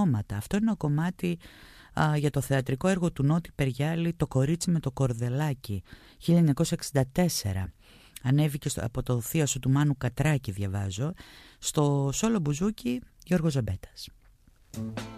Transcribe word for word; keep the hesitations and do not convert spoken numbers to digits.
ονόματα. Αυτό είναι ένα κομμάτι α, για το θεατρικό έργο του Νότι Περιάλη, «Το κορίτσι με το κορδελάκι», χίλια εννιακόσια εξήντα τέσσερα. Ανέβηκε στο, από το θείασο του Μάνου Κατράκη, διαβάζω, στο σόλο μπουζούκι Γιώργος Ζαμπέτας.